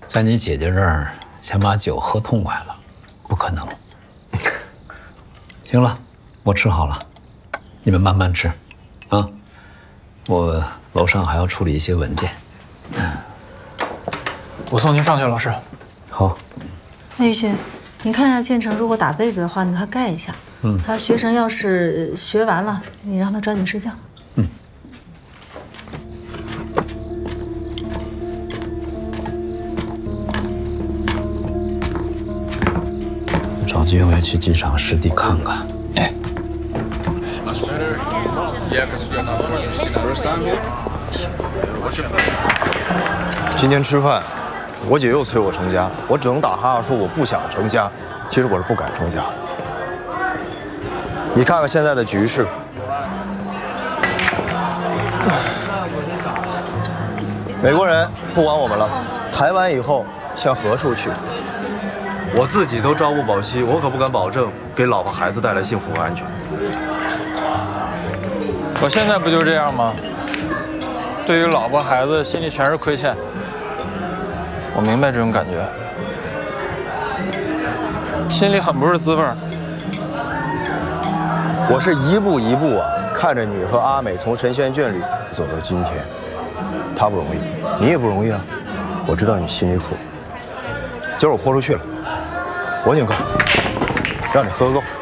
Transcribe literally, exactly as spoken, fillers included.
在你姐姐这儿想把酒喝痛快了，不可能。行了，我吃好了，你们慢慢吃，啊，我楼上还要处理一些文件。 我送您上去，老师。 好。 那玉勋，你看一下建成，如果打被子的话，你他盖一下。嗯。他学成要是学完了，你让他抓紧睡觉。嗯。 找机会去机场实地看看。哎。 今天吃饭，我姐又催我成家，我只能打哈哈说我不想成家，其实我是不敢成家。你看看现在的局势，美国人不管我们了，台湾以后向何处去？我自己都朝不保夕，我可不敢保证给老婆孩子带来幸福和安全。 我现在不就这样吗？对于老婆孩子，心里全是亏欠。我明白这种感觉，心里很不是滋味。 我是一步一步啊，看着你和阿美从神仙眷里走到今天，她不容易，你也不容易啊。我知道你心里苦。今儿我豁出去了，我请客，让你喝够。